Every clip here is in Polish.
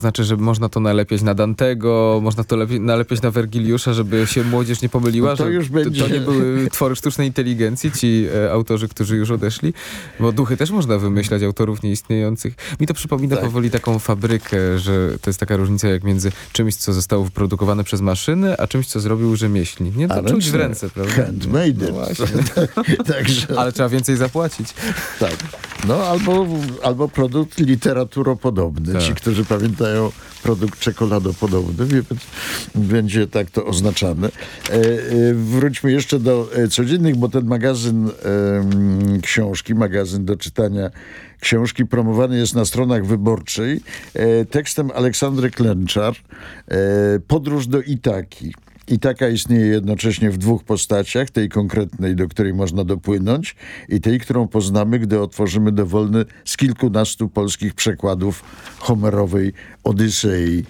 Znaczy, że można to nalepiać na Dantego, można to nalepiać na Wergiliusza, żeby się młodzież nie pomyliła, No to że już będzie... to nie były twory sztucznej inteligencji, ci autorzy, którzy już odeszli. Bo duchy też można wymyślać, autorów nieistniejących. Mi to przypomina powoli taką fabrykę, że to jest taka różnica jak między czymś, co zostało wyprodukowane przez maszyny, a czymś, co zrobił rzemieślnik. Nie? To czuć w ręce, prawda? Handmade. No właśnie. Także... Ale trzeba więcej zapłacić. Tak. No albo produkt literaturopodobny. Tak. Ci, którzy pamiętają produkt czekoladopodobny, będzie tak to oznaczane. Wróćmy jeszcze do codziennych, bo ten magazyn książki, magazyn do czytania książki promowany jest na stronach Wyborczej tekstem Aleksandry Klęczar Podróż do Itaki. Itaka istnieje jednocześnie w dwóch postaciach, tej konkretnej, do której można dopłynąć, i tej, którą poznamy, gdy otworzymy dowolny z kilkunastu polskich przekładów Homerowej Odysei.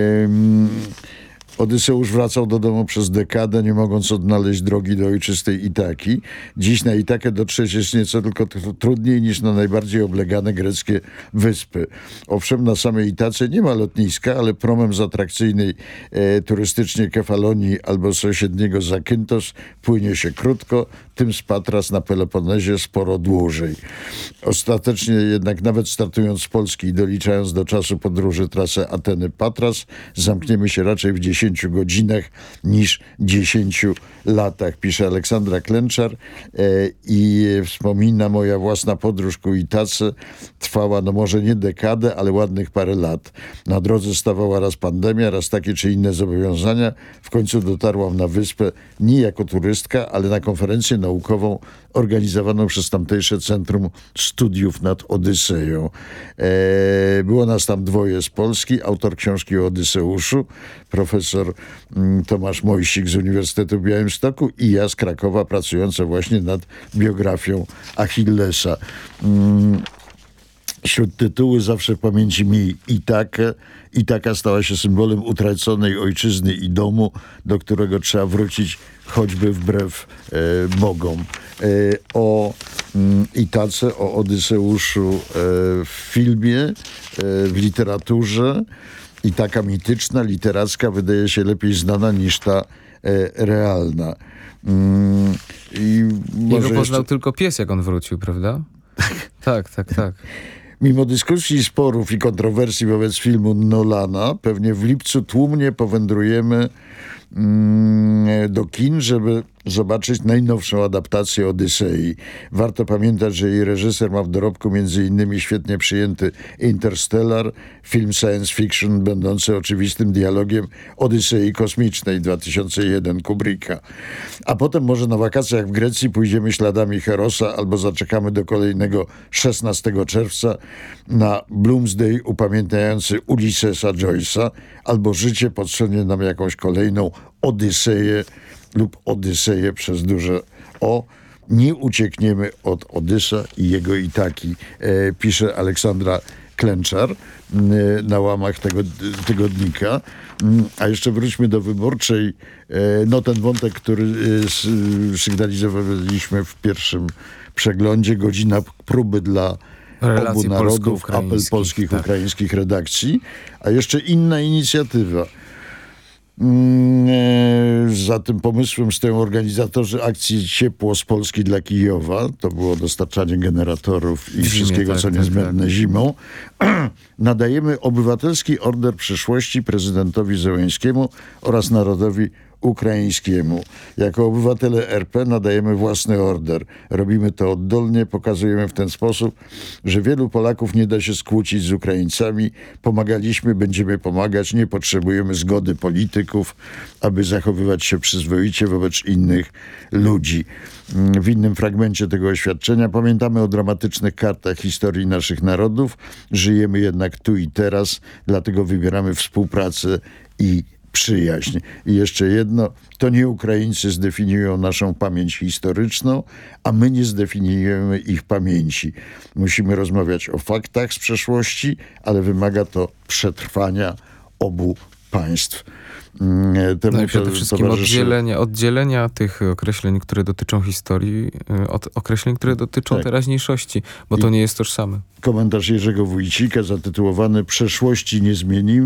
Odyseusz wracał do domu przez dekadę, nie mogąc odnaleźć drogi do ojczystej Itaki. Dziś na Itakę dotrzeć jest nieco tylko trudniej niż na najbardziej oblegane greckie wyspy. Owszem, na samej Itace nie ma lotniska, ale promem z atrakcyjnej turystycznie Kefalonii albo sąsiedniego Zakynthos płynie się krótko, tym z Patras na Peloponezie sporo dłużej. Ostatecznie jednak nawet startując z Polski i doliczając do czasu podróży trasę Ateny-Patras, zamkniemy się raczej w 10 godzinach niż 10 latach, pisze Aleksandra Klęczar i wspomina: moja własna podróż ku Itace trwała no może nie dekadę, ale ładnych parę lat. Na drodze stawała raz pandemia, raz takie czy inne zobowiązania. W końcu dotarłam na wyspę nie jako turystka, ale na konferencję naukową organizowaną przez tamtejsze Centrum Studiów nad Odyseją. Było nas tam dwoje z Polski, autor książki o Odyseuszu, profesor Tomasz Mojsik z Uniwersytetu w Białymstoku, i ja z Krakowa, pracująca właśnie nad biografią Achillesa. Wśród tytułu zawsze w pamięci mi Itakę. Itaka stała się symbolem utraconej ojczyzny i domu, do którego trzeba wrócić choćby wbrew bogom. O Itace, o Odyseuszu w filmie, w literaturze. Itaka mityczna, literacka wydaje się lepiej znana niż ta realna. Jego poznał tylko pies, jak on wrócił, prawda? Tak. Mimo dyskusji, sporów i kontrowersji wobec filmu Nolana, pewnie w lipcu tłumnie powędrujemy do kin, żeby zobaczyć najnowszą adaptację Odysei. Warto pamiętać, że jej reżyser ma w dorobku m.in. świetnie przyjęty Interstellar, film science fiction będący oczywistym dialogiem Odysei kosmicznej 2001 Kubricka. A potem może na wakacjach w Grecji pójdziemy śladami Herosa albo zaczekamy do kolejnego 16 czerwca na Bloomsday upamiętniający Ulyssesa Joyce'a, albo życie podsunie nam jakąś kolejną Odyseję lub Odyseję przez duże O. Nie uciekniemy od Odysa i jego Itaki, pisze Aleksandra Klęczar na łamach tego tygodnika. A jeszcze wróćmy do Wyborczej. No ten wątek, który sygnalizowaliśmy w pierwszym przeglądzie, godzina próby dla relacji obu narodów, apel polskich, ukraińskich redakcji, a jeszcze inna inicjatywa. Za tym pomysłem stoją organizatorzy akcji Ciepło z Polski dla Kijowa. To było dostarczanie generatorów i wszystkiego, co niezbędne zimą. Nadajemy obywatelski order przyszłości prezydentowi Zełenskiemu oraz narodowi ukraińskiemu. Jako obywatele RP nadajemy własny order. Robimy to oddolnie, pokazujemy w ten sposób, że wielu Polaków nie da się skłócić z Ukraińcami. Pomagaliśmy, będziemy pomagać, nie potrzebujemy zgody polityków, aby zachowywać się przyzwoicie wobec innych ludzi. W innym fragmencie tego oświadczenia pamiętamy o dramatycznych kartach historii naszych narodów. Żyjemy jednak tu i teraz, dlatego wybieramy współpracę i przyjaźń. I jeszcze jedno, to nie Ukraińcy zdefiniują naszą pamięć historyczną, a my nie zdefiniujemy ich pamięci. Musimy rozmawiać o faktach z przeszłości, ale wymaga to przetrwania obu państw. No i przede wszystkim oddzielenia tych określeń, które dotyczą historii, od określeń, które dotyczą teraźniejszości, bo to nie jest tożsame. Komentarz Jerzego Wójcika zatytułowany „Przeszłości nie zmienimy,